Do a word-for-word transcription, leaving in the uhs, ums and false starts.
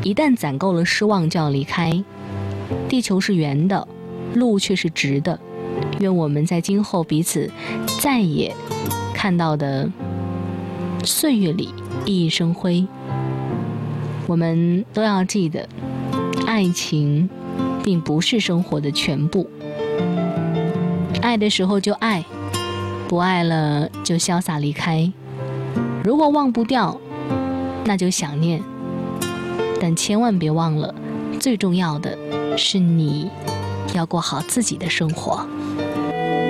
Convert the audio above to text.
一旦攒够了失望就要离开。地球是圆的，路却是直的。愿我们在今后彼此再也看到的岁月里熠熠生辉。我们都要记得，爱情并不是生活的全部。爱的时候就爱，不爱了就潇洒离开。如果忘不掉，那就想念，但千万别忘了，最重要的是你要过好自己的生活。